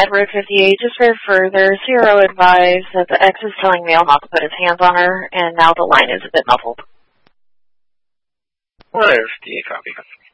Edward 58, just for further, Zero advised that the ex is telling Male not to put his hands on her, and now the line is a bit muffled. Well, there's 58 copy.